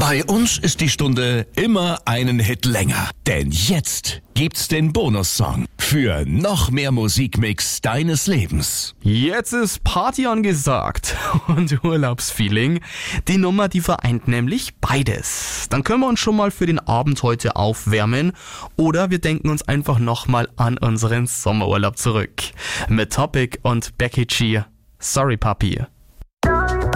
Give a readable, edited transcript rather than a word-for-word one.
Bei uns ist die Stunde immer einen Hit länger. Denn jetzt gibt's den Bonussong für noch mehr Musikmix deines Lebens. Jetzt ist Party angesagt und Urlaubsfeeling. Die Nummer, die vereint nämlich beides. Dann können wir uns schon mal für den Abend heute aufwärmen oder wir denken uns einfach nochmal an unseren Sommerurlaub zurück. Mit Topic und Becky G. Sorry Papi.